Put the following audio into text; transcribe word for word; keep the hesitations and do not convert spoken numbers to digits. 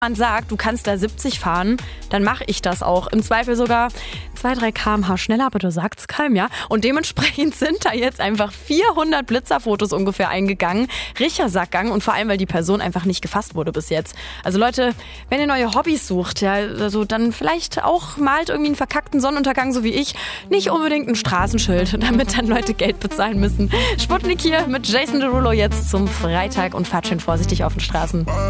man sagt, du kannst da siebzig fahren, dann mache ich das auch. Im Zweifel sogar zwei, drei Kilometer pro Stunde schneller, aber du sagt's keinem, ja? Und dementsprechend sind da jetzt einfach vierhundert Blitzerfotos ungefähr eingegangen. Richer Sackgang und vor allem, weil die Person einfach nicht gefasst wurde bis jetzt. Also Leute, wenn ihr neue Hobbys sucht, ja, also dann vielleicht auch malt irgendwie einen verkackten Sonnenuntergang, so wie ich. Nicht unbedingt ein Straßenschild, damit dann Leute Geld bezahlen müssen. Sputnik hier mit Jason Derulo jetzt zum Freitag und fahrt schön vorsichtig auf den Straßen.